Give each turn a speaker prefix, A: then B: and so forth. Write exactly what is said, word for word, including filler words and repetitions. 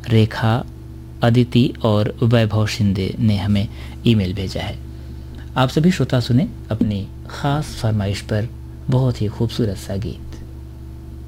A: रेखा, अदिति और वैभव शिंदे ने हमें ईमेल भेजा है। आप सभी श्रोता सुने अपनी ख़ास फरमाइश पर बहुत ही खूबसूरत सा गीत।